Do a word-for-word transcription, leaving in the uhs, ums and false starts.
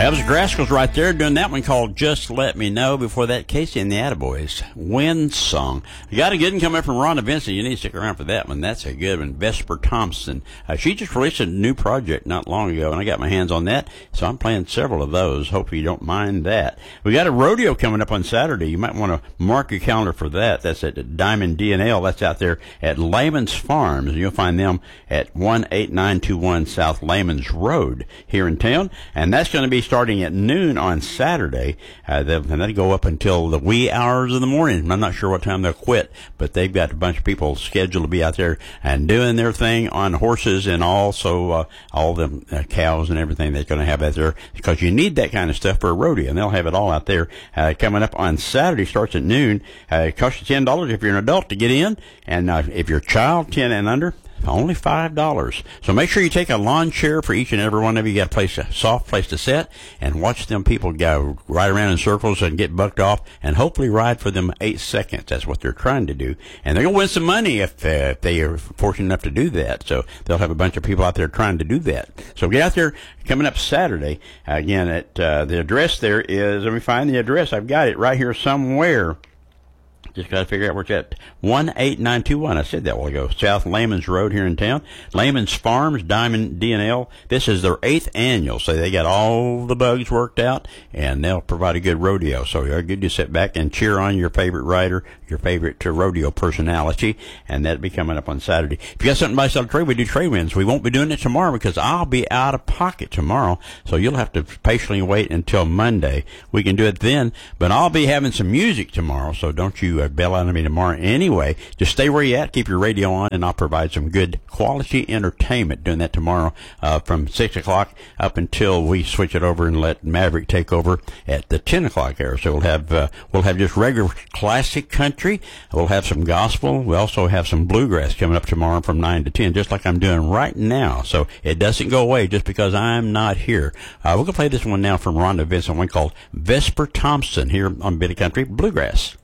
Elvis Graskell's right there doing that one called Just Let Me Know. Before that, Casey and the Attaboys, Wind Song. You got a good one coming up from Rhonda Vincent. You need to stick around for that one. That's a good one. Vesper Thompson. Uh, she just released a new project not long ago, and I got my hands on that, so I'm playing several of those. Hopefully you don't mind that. We got a rodeo coming up on Saturday. You might want to mark your calendar for that. That's at Diamond D and L. That's out there at Layman's Farms, and you'll find them at one eight nine two one South Layman's Road here in town, and that's going to be starting at noon on Saturday, uh, and that'll go up until the wee hours of the morning. I'm not sure what time they'll quit, but they've got a bunch of people scheduled to be out there and doing their thing on horses, and also uh, all the uh, cows and everything they're going to have out there, because you need that kind of stuff for a rodeo, and they'll have it all out there. Uh, coming up on Saturday, starts at noon. Uh, it costs you ten dollars if you're an adult to get in, and uh, if you're a child, ten and under, only five dollars. So make sure you take a lawn chair for each and every one of you. You got a place, a soft place to sit, and watch them people go ride around in circles and get bucked off, and hopefully ride for them eight seconds. That's what they're trying to do. And they're going to win some money if, uh, if they are fortunate enough to do that. So they'll have a bunch of people out there trying to do that. So get out there coming up Saturday. Uh, again, at uh, the address there is, let me find the address. I've got it right here somewhere. Just got to figure out where it's at. one eight nine two one. I said that a while ago. South Layman's Road here in town. Layman's Farms, Diamond D and L. This is their eighth annual, so they got all the bugs worked out, and they'll provide a good rodeo. So you're good to sit back and cheer on your favorite rider, your favorite uh, rodeo personality, and that'll be coming up on Saturday. If you got something to buy, sell, trade, we do trade wins. We won't be doing it tomorrow because I'll be out of pocket tomorrow, so you'll have to patiently wait until Monday. We can do it then, but I'll be having some music tomorrow, so don't you uh, bail out on me tomorrow anyway. Just stay where you at, keep your radio on, and I'll provide some good quality entertainment doing that tomorrow uh, from six o'clock up until we switch it over and let Maverick take over at the ten o'clock hour. So we'll have uh, we'll have just regular classic country. We'll have some gospel. We also have some bluegrass coming up tomorrow from nine to ten, just like I'm doing right now. So it doesn't go away just because I'm not here. Uh, we're going to play this one now from Rhonda Vincent, one called Vesper Thompson here on Bit of Country Bluegrass.